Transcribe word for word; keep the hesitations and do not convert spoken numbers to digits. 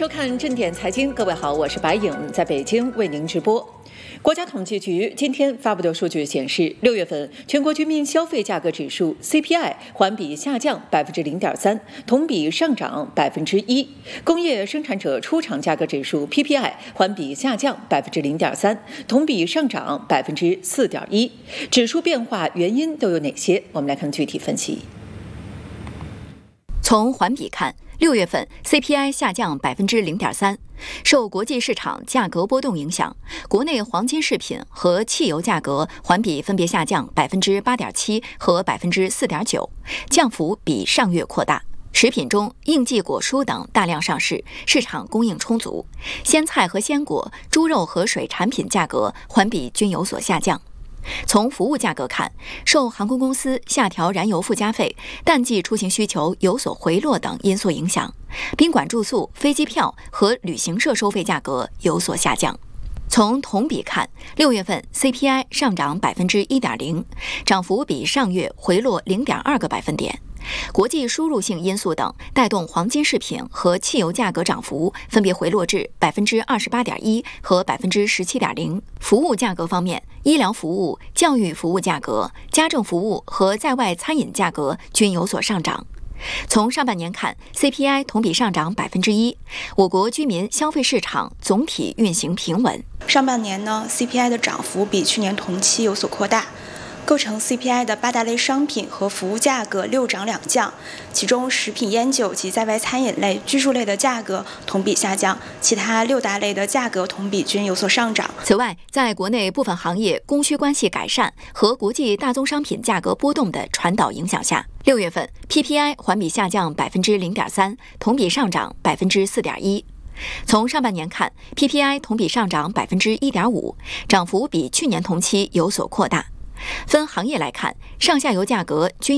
收看正点财经，各位好，我是白颖，在北京为您直播。国家统计局今天发布的数据显示，六月份全国居民消费价格指数 C P I 环比下降百分之零点三，同比上涨百分之一；工业生产者出厂价格指数 P P I 环比下降百分之零点三，同比上涨百分之四点一。指数变化原因都有哪些？我们来看具体分析。 从环比看，六月份 C P I 下降百分之零点三，受国际市场价格波动影响，国内黄金饰品和汽油价格环比分别下降百分之八点七和百分之四点九，降幅比上月扩大。食品中，应季果蔬等大量上市，市场供应充足。鲜菜和鲜果、猪肉和水产品价格环比均有所下降。从服务价格看，受航空公司下调燃油附加费、淡季出行需求有所回落等因素影响，宾馆住宿、飞机票和旅行社收费价格有所下降。从同比看，六月份 C P I 上涨百分之一点零，涨幅比上月回落零点二个百分点。国际输入性因素等带动黄金饰品和汽油价格涨幅分别回落至百分之二十八点一和百分之十七点零。服务价格方面，医疗服务、教育服务价格、家政服务和在外餐饮价格均有所上涨。从上半年看 ，C P I 同比上涨百分之一，我国居民消费市场总体运行平稳。 上半年呢 ，C P I 的涨幅比去年同期有所扩大。构成 C P I 的八大类商品和服务价格六涨两降，其中食品、烟酒及在外餐饮类、居住类的价格同比下降，其他六大类的价格同比均有所上涨。 此外，在国内部分行业供需关系改善和国际大宗商品价格波动的传导影响下，六月份 P P I 环比下降百分之零点三，同比上涨百分之四点一。从上半年看 ，P P I 同比上涨百分之一点五，涨幅比去年同期有所扩大。分行业来看，上下游价格均